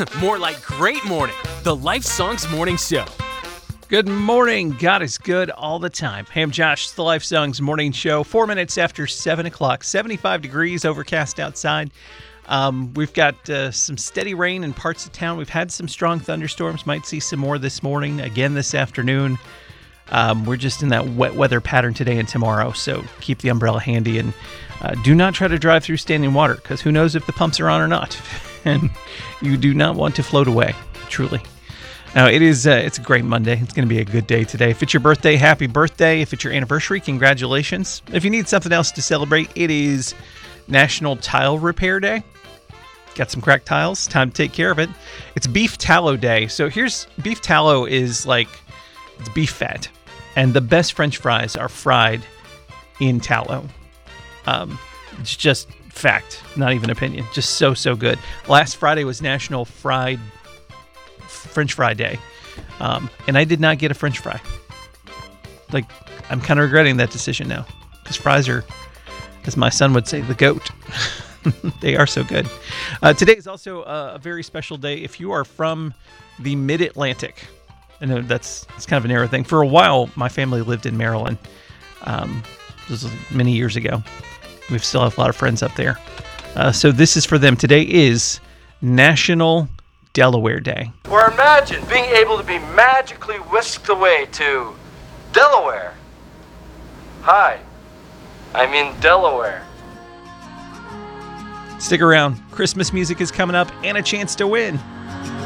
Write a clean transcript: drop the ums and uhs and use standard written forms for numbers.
More like great morning. The Life Songs Morning Show. Good morning. God is good all the time. Hey, I'm Josh. It's the Life Songs Morning Show. 4 minutes after 7 o'clock. 75 degrees, overcast outside. We've got some steady rain in parts of town. We've had some strong thunderstorms. Might see some more this morning, again this afternoon. We're just in that wet weather pattern today and tomorrow, so keep the umbrella handy and do not try to drive through standing water, because who knows if the pumps are on or not. And you do not want to float away, truly. Now, it's a great Monday. It's going to be a good day today. If it's your birthday, happy birthday. If it's your anniversary, congratulations. If you need something else to celebrate, it is National Tile Repair Day. Got some cracked tiles? Time to take care of it. It's Beef Tallow Day. So beef tallow is like, it's beef fat. And the best French fries are fried in tallow. It's just fact, not even opinion. Just so good. Last Friday was National French Fry Day. And I did not get a French fry. Like, I'm kind of regretting that decision now. Because fries are, as my son would say, the goat. They are so good. Today is also a very special day if you are from the Mid-Atlantic. I know it's kind of a narrow thing. For a while, my family lived in Maryland. This was many years ago. We still have a lot of friends up there. So this is for them. Today is National Delaware Day. Or imagine being able to be magically whisked away to Delaware. Hi, I'm in Delaware. Stick around. Christmas music is coming up and a chance to win.